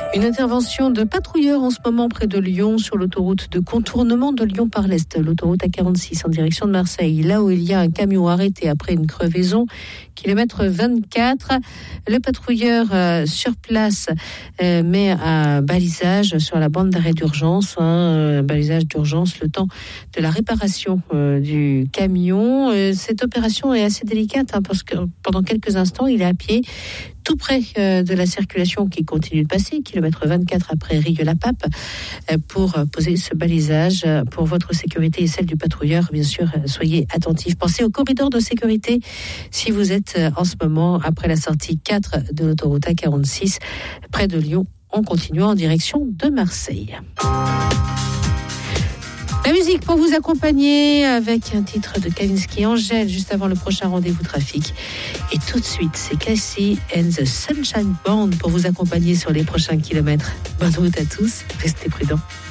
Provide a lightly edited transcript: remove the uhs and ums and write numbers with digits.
Une intervention de patrouilleurs en ce moment près de Lyon sur l'autoroute de contournement de Lyon par l'Est, l'autoroute A46 en direction de Marseille. Là où il y a un camion arrêté après une crevaison, kilomètre 24. Le patrouilleur sur place met un balisage sur la bande d'arrêt d'urgence, un balisage d'urgence le temps de la réparation du camion. Cette opération est assez délicate parce que pendant quelques instants, il est à pied tout près de la circulation qui continue de passer, kilomètre 24 après Rieux-la-Pape, pour poser ce balisage pour votre sécurité et celle du patrouilleur. Bien sûr, soyez attentifs. Pensez au corridor de sécurité si vous êtes en ce moment après la sortie 4 de l'autoroute A46 près de Lyon, en continuant en direction de Marseille. La musique pour vous accompagner avec un titre de Kavinsky, Angèle, juste avant le prochain rendez-vous trafic. Et tout de suite, c'est Cassie and the Sunshine Band pour vous accompagner sur les prochains kilomètres. Bonne route à tous, restez prudents.